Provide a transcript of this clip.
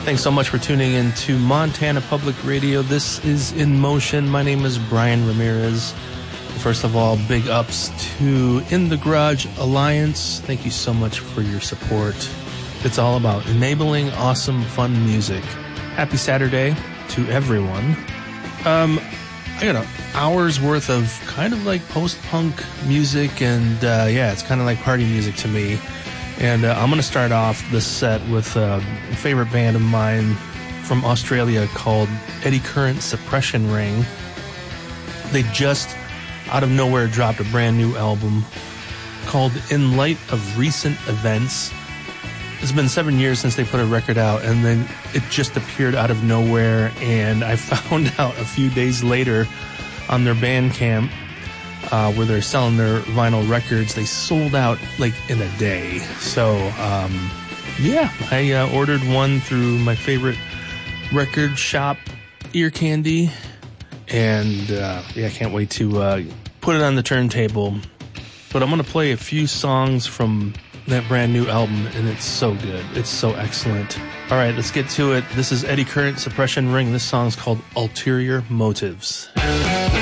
Thanks so much for tuning in to Montana Public Radio. This is In Motion. My name is Brian Ramirez. First of all, big ups to In the Garage Alliance. Thank you so much for your support. It's all about enabling awesome, fun music. Happy Saturday to everyone. I got an hour's worth of kind of like post-punk music, and it's kind of like party music to me. And I'm going to start off this set with a favorite band of mine from Australia called Eddy Current Suppression Ring. They just, out of nowhere, dropped a brand new album called In Light of Recent Events. It's been 7 years since they put a record out, and then it just appeared out of nowhere, and I found out a few days later on their Bandcamp, where they're selling their vinyl records, they sold out like in a day. So, I ordered one through my favorite record shop, Ear Candy, and I can't wait to put it on the turntable. But I'm going to play a few songs from that brand new album, and it's so good. It's so excellent. All right, let's get to it. This is Eddy Current Suppression Ring. This song's called Ulterior Motives.